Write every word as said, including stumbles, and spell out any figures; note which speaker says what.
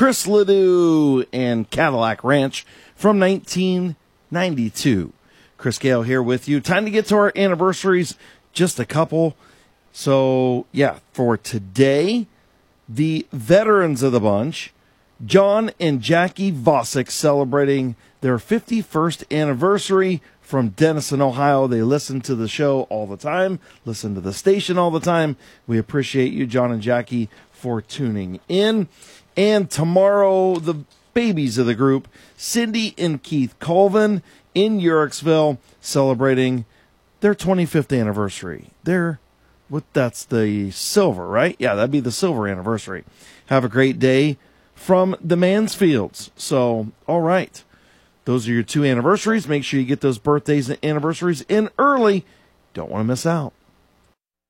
Speaker 1: Chris Ledoux and Cadillac Ranch from nineteen ninety-two. Chris Gale here with you. Time to get to our anniversaries, just a couple. So, yeah, for today, the veterans of the bunch, John and Jackie Vosick, celebrating their fifty-first anniversary from Denison, Ohio. They listen to the show all the time, listen to the station all the time. We appreciate you, John and Jackie, for tuning in. And tomorrow, the babies of the group, Cindy and Keith Colvin in Uricksville, celebrating their twenty-fifth anniversary. They're what? That's the silver, right? Yeah, that'd be the silver anniversary. Have a great day from the Mansfields. So, all right. Those are your two anniversaries. Make sure you get those birthdays and anniversaries in early. Don't want to miss out.